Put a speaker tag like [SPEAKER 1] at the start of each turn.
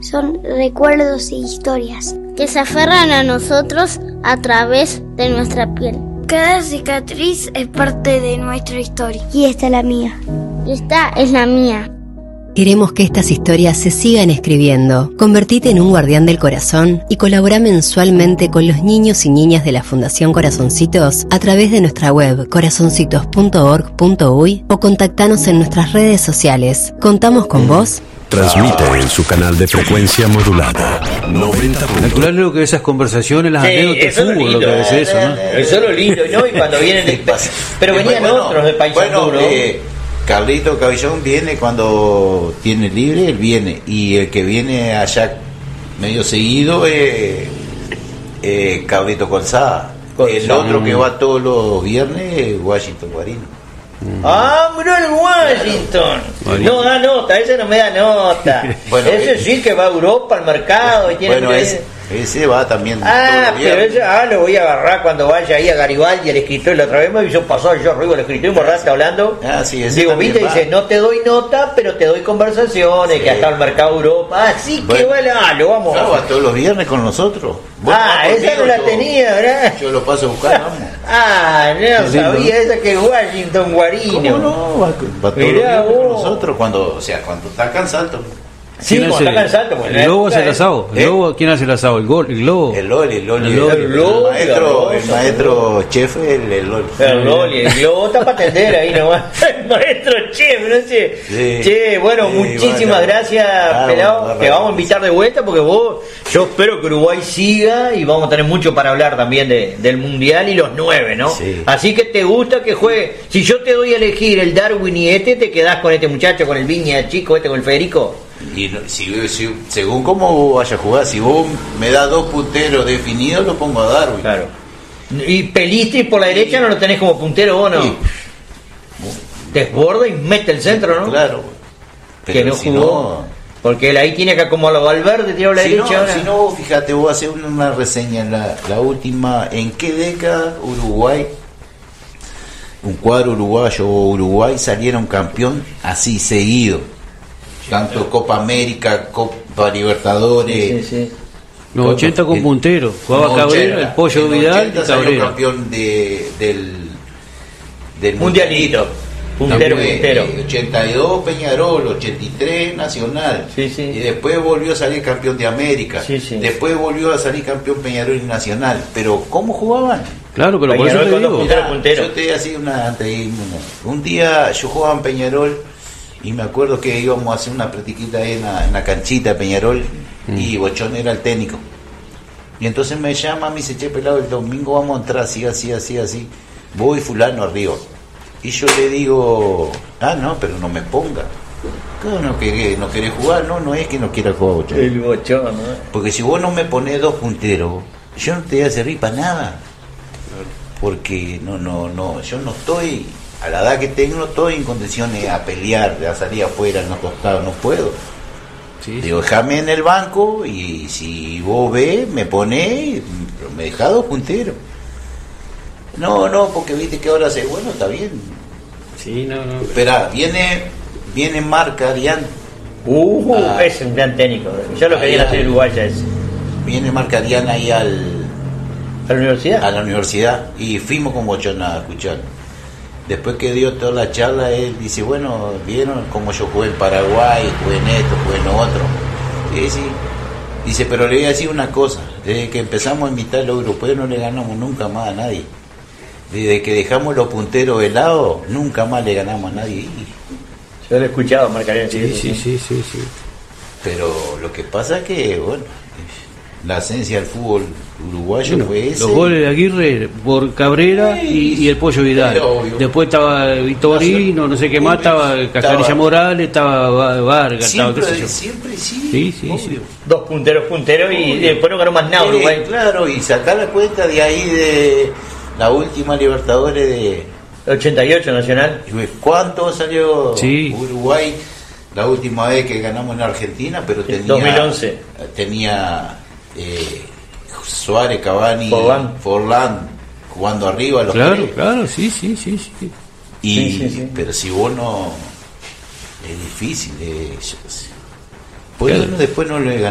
[SPEAKER 1] Son recuerdos e historias
[SPEAKER 2] que se aferran a nosotros a través de nuestra piel.
[SPEAKER 1] Cada cicatriz es parte de nuestra historia. Y esta es la mía.
[SPEAKER 2] Y esta es la mía.
[SPEAKER 3] Queremos que estas historias se sigan escribiendo. Convertite en un guardián del corazón y colabora mensualmente con los niños y niñas de la Fundación Corazoncitos a través de nuestra web corazoncitos.org.uy o contactanos en nuestras redes sociales. ¿Contamos con vos?
[SPEAKER 4] Transmite en su canal de frecuencia modulada 90.
[SPEAKER 5] Natural lo que esas conversaciones, las anécdotas de fútbol, lo que es eso, ¿no?
[SPEAKER 6] Eso es lo lindo, ¿no? Y cuando vienen de... Pero venían otros de Paysandú, ¿no?
[SPEAKER 7] Carlito Cabellón viene cuando tiene libre, él viene. Y el que viene allá medio seguido es Carlito Colzada. El otro que va todos los viernes es Washington Guarino.
[SPEAKER 6] Ah, mirá el Washington. No da nota, ese no me da nota. Bueno, ese sí que va a Europa al mercado y tiene.
[SPEAKER 7] Bueno, ese va también.
[SPEAKER 6] Pero ese lo voy a agarrar cuando vaya ahí a Garibaldi, el escritor. La otra vez me hizo pasar yo arriba el escritor y borraste hablando.
[SPEAKER 7] Sí,
[SPEAKER 6] digo, viste, dice, no te doy nota, pero te doy conversaciones, sí, que hasta el mercado Europa. Así que bueno, lo vamos
[SPEAKER 7] a va todos los viernes con nosotros.
[SPEAKER 6] Esa no la tenía, ¿verdad?
[SPEAKER 7] Yo lo paso a buscar, vamos.
[SPEAKER 6] No sabía esa que Washington Guarino.
[SPEAKER 7] ¿Cómo no? Va todos los viernes con nosotros cuando está acá en Salto.
[SPEAKER 6] Sí, cuando está acá en Salto.
[SPEAKER 5] El Lobo hace el asado. ¿Quién hace el asado? ¿El Globo?
[SPEAKER 7] El Loli. El maestro chef, el Loli.
[SPEAKER 6] El Loli, el Globo está para atender ahí nomás. El maestro chef, no sé. Sí. Che, bueno, muchísimas gracias, pelado. Te vamos a invitar de vuelta porque yo espero que Uruguay siga y vamos a tener mucho para hablar también del Mundial y los 9, ¿no? Sí. Así que te gusta que juegue. Si yo te doy a elegir el Darwin y te quedás con este muchacho, con el Viña chico, con el Federico.
[SPEAKER 7] Y si según cómo vaya a jugar, si vos me das 2 punteros definidos, lo pongo a Darwin.
[SPEAKER 6] Claro. Y Pelistri por la derecha no lo tenés como puntero vos, ¿no? Sí. Desborda y mete el centro, ¿no?
[SPEAKER 7] Claro.
[SPEAKER 6] Pero que no si jugó. No, porque él ahí tiene que acomodar a Valverde, tiró a la derecha.
[SPEAKER 7] No, si no, fíjate, voy a hacer una reseña en la última. ¿En qué década Uruguay, un cuadro uruguayo o Uruguay salieron campeón así seguido? Tanto Copa América, Copa Libertadores.
[SPEAKER 6] Sí.
[SPEAKER 5] Los 80 con puntero. Jugaba Cabrera, el Pollo Vidal y Cabrera.
[SPEAKER 7] Campeón del
[SPEAKER 6] Mundialito. Puntero.
[SPEAKER 7] 82 Peñarol, 83 Nacional.
[SPEAKER 6] Sí.
[SPEAKER 7] Y después volvió a salir campeón de América.
[SPEAKER 6] Sí.
[SPEAKER 7] Después volvió a salir campeón Peñarol y Nacional. Pero ¿cómo jugaban?
[SPEAKER 5] Claro, pero Peñarol, por eso te digo.
[SPEAKER 7] Yo te hacía un día yo jugaba en Peñarol. Y me acuerdo que íbamos a hacer una practiquita ahí en la canchita de Peñarol y Bochón era el técnico. Y entonces me llama, me dice, che, pelado, el domingo vamos a entrar así. Voy fulano arriba. Y yo le digo, no, pero no me ponga. ¿No querés jugar? No es que no quiera jugar Bochón.
[SPEAKER 6] El Bochón, ¿no?
[SPEAKER 7] Porque si vos no me ponés 2 punteros, yo no te voy a servir para nada. Porque yo no estoy... A la edad que tengo no estoy en condiciones a pelear, a salir afuera, en los costados, no puedo. Digo, déjame en el banco y si vos ves, me ponés, me dejás 2 punteros. No, porque viste que ahora bueno, está bien.
[SPEAKER 5] Sí, no.
[SPEAKER 7] Espera, viene Marca Arián.
[SPEAKER 6] Es un gran técnico. Yo lo quería hacer uruguaya ese.
[SPEAKER 7] Viene Marca Arián ahí ¿a
[SPEAKER 6] la universidad?
[SPEAKER 7] A la universidad y fuimos con Bochón a escuchar. Después que dio toda la charla, él dice, bueno, ¿vieron cómo yo jugué en Paraguay, jugué en esto, jugué en otro? Sí. Dice, pero le voy a decir una cosa, desde que empezamos a invitar a los europeos no le ganamos nunca más a nadie. Desde que dejamos los punteros helados, nunca más le ganamos a nadie.
[SPEAKER 6] Yo lo he escuchado, Marcaría.
[SPEAKER 5] Sí.
[SPEAKER 7] Pero lo que pasa es que, bueno, la esencia del fútbol uruguayo fue ese.
[SPEAKER 5] Los goles de Aguirre por Cabrera y el Pollo Vidal. Después estaba Vitorino, no sé qué más, estaba Cascarilla Morales, estaba Vargas,
[SPEAKER 7] siempre,
[SPEAKER 5] estaba qué sé yo.
[SPEAKER 7] Siempre sí.
[SPEAKER 6] 2 punteros y después no ganó más nada Uruguay.
[SPEAKER 7] Claro, y sacar la cuenta de ahí de la última Libertadores de
[SPEAKER 6] 88 Nacional.
[SPEAKER 7] ¿Cuánto salió Uruguay la última vez que ganamos en Argentina? Pero tenía
[SPEAKER 6] 2011.
[SPEAKER 7] Tenía Suárez, Cavani, Forlán jugando arriba los tres.
[SPEAKER 5] Claro, sí.
[SPEAKER 7] Pero si vos no, es difícil. Pues después no le ganamos.